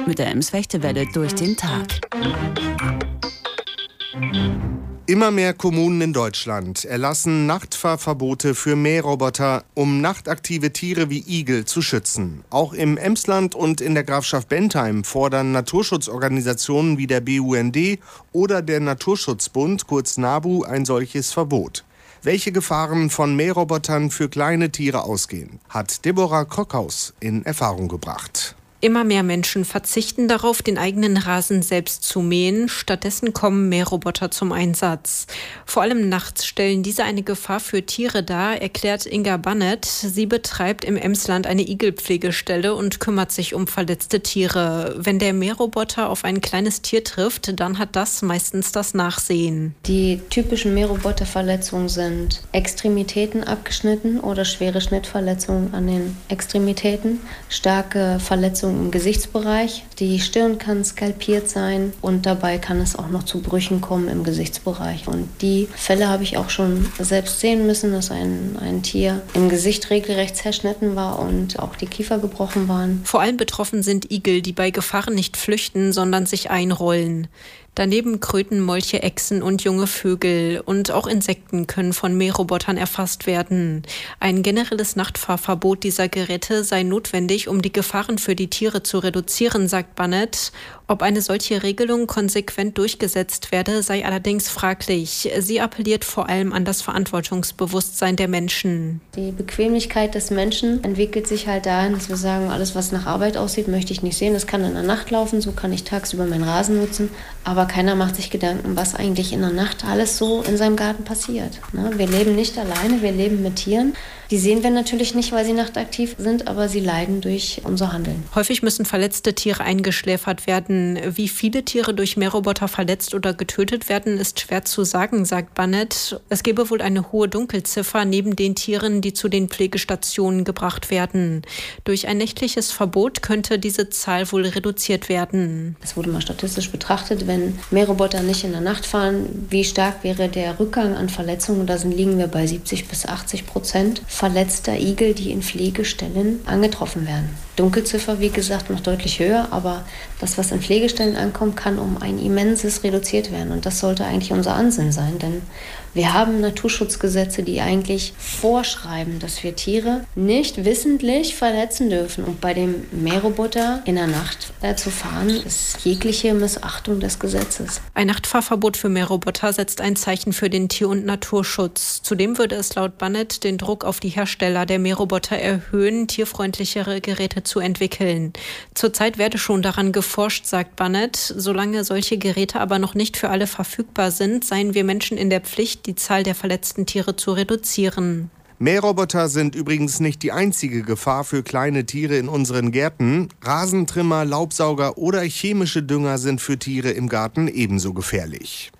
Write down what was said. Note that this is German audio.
mit der Emsfechtewelle durch den Tag. Immer mehr Kommunen in Deutschland erlassen Nachtfahrverbote für Mähroboter, um nachtaktive Tiere wie Igel zu schützen. Auch im Emsland und in der Grafschaft Bentheim fordern Naturschutzorganisationen wie der BUND oder der Naturschutzbund, kurz NABU, ein solches Verbot. Welche Gefahren von Mährobotern für kleine Tiere ausgehen, hat Deborah Kockhaus in Erfahrung gebracht. Immer mehr Menschen verzichten darauf, den eigenen Rasen selbst zu mähen. Stattdessen kommen Mähroboter zum Einsatz. Vor allem nachts stellen diese eine Gefahr für Tiere dar, erklärt Inga Bannett. Sie betreibt im Emsland eine Igelpflegestelle und kümmert sich um verletzte Tiere. Wenn der Mähroboter auf ein kleines Tier trifft, dann hat das meistens das Nachsehen. Die typischen Mähroboterverletzungen sind Extremitäten abgeschnitten oder schwere Schnittverletzungen an den Extremitäten, starke Verletzungen im Gesichtsbereich. Die Stirn kann skalpiert sein und dabei kann es auch noch zu Brüchen kommen im Gesichtsbereich. Und die Fälle habe ich auch schon selbst sehen müssen, dass ein Tier im Gesicht regelrecht zerschnitten war und auch die Kiefer gebrochen waren. Vor allem betroffen sind Igel, die bei Gefahren nicht flüchten, sondern sich einrollen. Daneben Kröten, Molche, Echsen und junge Vögel. Und auch Insekten können von Mährobotern erfasst werden. Ein generelles Nachtfahrverbot dieser Geräte sei notwendig, um die Gefahren für die Tiere zu reduzieren, sagt Bannett. Ob eine solche Regelung konsequent durchgesetzt werde, sei allerdings fraglich. Sie appelliert vor allem an das Verantwortungsbewusstsein der Menschen. Die Bequemlichkeit des Menschen entwickelt sich halt dahin, dass wir sagen, alles, was nach Arbeit aussieht, möchte ich nicht sehen. Das kann in der Nacht laufen, so kann ich tagsüber meinen Rasen nutzen. Aber keiner macht sich Gedanken, was eigentlich in der Nacht alles so in seinem Garten passiert. Wir leben nicht alleine, wir leben mit Tieren. Die sehen wir natürlich nicht, weil sie nachtaktiv sind, aber sie leiden durch unser Handeln. Häufig müssen verletzte Tiere eingeschläfert werden. Wie viele Tiere durch Mähroboter verletzt oder getötet werden, ist schwer zu sagen, sagt Bannett. Es gebe wohl eine hohe Dunkelziffer neben den Tieren, die zu den Pflegestationen gebracht werden. Durch ein nächtliches Verbot könnte diese Zahl wohl reduziert werden. Es wurde mal statistisch betrachtet, wenn Mähroboter nicht in der Nacht fahren, wie stark wäre der Rückgang an Verletzungen? Da liegen wir bei 70-80% verletzter Igel, die in Pflegestellen angetroffen werden. Dunkelziffer, wie gesagt, noch deutlich höher, aber das, was in Pflegestellen ankommt, kann um ein immenses reduziert werden. Und das sollte eigentlich unser Ansinnen sein, denn wir haben Naturschutzgesetze, die eigentlich vorschreiben, dass wir Tiere nicht wissentlich verletzen dürfen. Und bei dem Mähroboter in der Nacht zu fahren, ist jegliche Missachtung des Gesetzes. Ein Nachtfahrverbot für Mähroboter setzt ein Zeichen für den Tier- und Naturschutz. Zudem würde es laut Bannett den Druck auf die Hersteller der Mähroboter erhöhen, tierfreundlichere Geräte zu entwickeln. Zurzeit werde schon daran geforscht, sagt Bannett. Solange solche Geräte aber noch nicht für alle verfügbar sind, seien wir Menschen in der Pflicht, die Zahl der verletzten Tiere zu reduzieren. Mähroboter sind übrigens nicht die einzige Gefahr für kleine Tiere in unseren Gärten. Rasentrimmer, Laubsauger oder chemische Dünger sind für Tiere im Garten ebenso gefährlich.